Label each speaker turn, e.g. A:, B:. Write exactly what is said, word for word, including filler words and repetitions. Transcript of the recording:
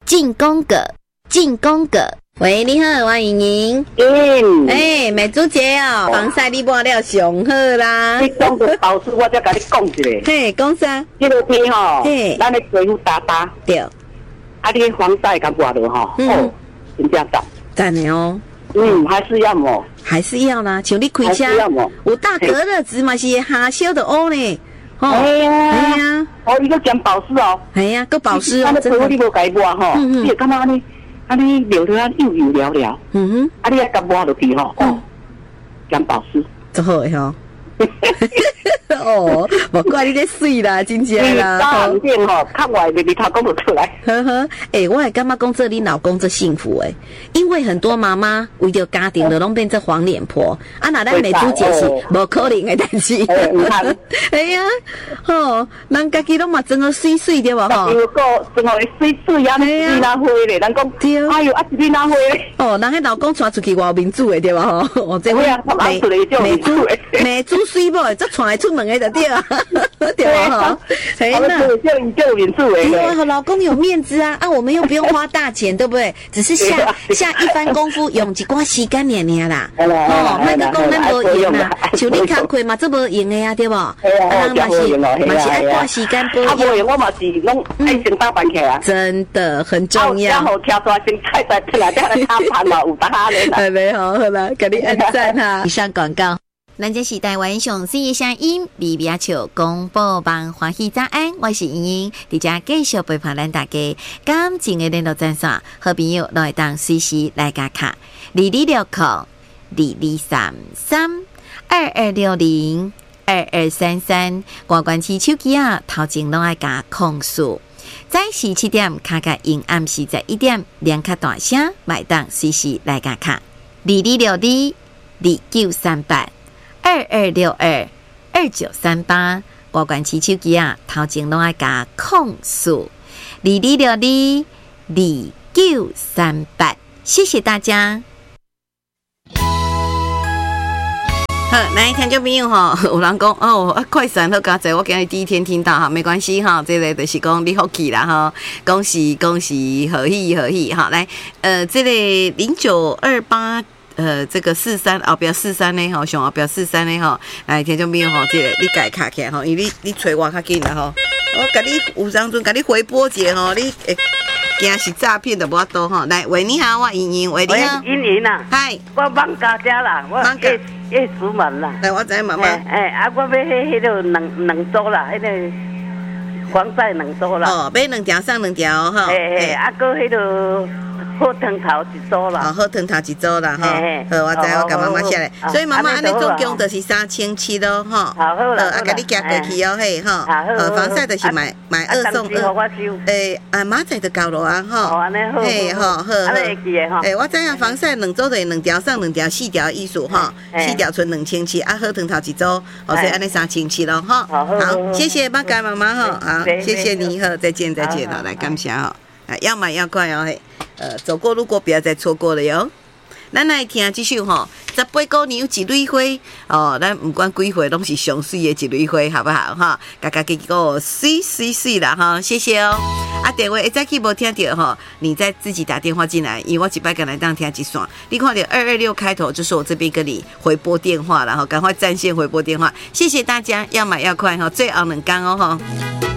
A: 进攻个，进攻个。喂，你好，我莹莹。
B: 嗯，
A: 哎，美珠姐哦，防晒你抹了上好啦。
B: 你讲个导师，我再甲你讲一个。
A: 嘿，讲啥？
B: 这个天吼，
A: 嘿，
B: 咱的皮肤打打。
A: 对。
B: 啊，你防晒敢抹落吼？
A: 嗯。
B: 哦，真正赞。
A: 赞的哦。
B: 嗯，还是要抹。
A: 还是要啦，像你开车，有大隔热纸嘛是下烧的乌呢。哦，
B: 哎呀，
A: 哎呀，
B: 哦，伊个讲保湿哦。
A: 哎呀，个保湿哦，
B: 真的。你无改抹吼，你会感觉安尼。啊，你流得啊油油了了，嗯哼，啊，你啊甲抹落去吼，哦，讲保湿，
A: 真好诶吼。哦，无怪你在水啦，真正啦。
B: 当然吼，看外面你头讲不出来。
A: 呵呵，哎、欸，我还干嘛讲这你老公这幸福哎、欸？因为很多妈妈为着家庭的拢变成黄脸婆，啊，那咱美珠姐是无可能的代志。哎呀，吼，咱家己拢嘛真个水水对无吼？
B: 有个真个水水啊，你哪会咧？咱讲，哎呦，啊一你哪会咧？
A: 哦，人迄老公带出去外面住的对无吼？哦，这
B: 会美
A: 美珠美珠水某，则带出门的就对啊，对啊吼。
B: 哎那叫你叫民住诶。
A: 对啊，老公有面子啊，啊，我们又不用花大钱，对不对？只是下下一番功夫，用一寡时间尔尔啦。哦，莫个讲咱无用啦，像你工课嘛，这无用的啊，对不？啊，人嘛是嘛是爱花时间保养。啊，
B: 无用，我嘛是拢爱先打扮起来。真
A: 的很重要。
B: 然后跳出来先菜菜出来，再来打扮嘛，有打哈咧啦。
A: 哎，没好，好啦，给你按赞哈。以上广告。咱这是台湾上水的声音，美美笑广播网欢喜早安，我是莹莹，伫遮继续陪伴咱大家。感情的联络专线，好朋友都会当随时来加卡，二二六零二二三三二二六零二二三三，挂关起手机啊，头前拢爱加控诉。早时七点，卡卡因暗时十一点，两卡大声，买当随时来加卡，二二六二二九三八。二二六二二九三八，挂关起手机啊，头前拢爱加控诉，二二六二二九三八，谢谢大家。好，来听众朋友吼，有人讲哦，啊快闪好佳哉，我今日第一天听到哈，没关系哈，这个就是讲你福气啦哈，恭喜恭喜，贺喜贺喜哈，来呃，这个零九二八。呃，这个四三后边四三呢，吼，上后边四三呢，吼，来听众朋友吼，这个你家卡起来吼，因为你你找我较紧啦吼，我甲你有当阵甲你回拨者吼，你会惊是诈骗的无多吼。来，喂，你好，我莹莹，喂，你好，
B: 莹莹啊，
A: 嗨，
B: 我放家家啦，我夜夜出门啦，
A: 来，我知妈妈，
B: 哎，啊，我要迄迄个两两组啦，迄个防晒两组啦，
A: 哦，买两条送两条吼，
B: 哎哎，啊，搁迄个。好汤头一组啦，
A: 哦，好汤头一组啦，哈，好，我知我甲妈妈写咧，所以妈妈安尼总共就是三千七咯，哈，好好啦，啊，甲你寄过去哦，嘿，哈，好，防晒就是买买二送二，诶，啊，明仔就到咯啊，哈，安尼好，嘿，好，好，安尼会记诶，哈，诶，我知影防晒两组就是两条送两条，四条意思哈，四条剩两千七，啊，好汤头一组，哦，所以安尼三千七咯，哈，好，谢谢八嘎妈妈哈，好，谢谢你，好，再见再见了，来感谢哈。要买要快哦嘿，呃，走过路过不要再错过了哟。咱来听这首吼，十八姑娘一蕊花哦，咱不管几岁，拢是上水的一蕊花，好不好哈？家家己个水水水啦哈，谢谢哦。啊，电话一早起无听到哈，你再自己打电话进来，因为我一摆跟来当听一线，你看到二二六开头，就是我这边跟你回拨电话了哈，赶快占线回拨电话，谢谢大家，要买要快哈，最后两天哦哈。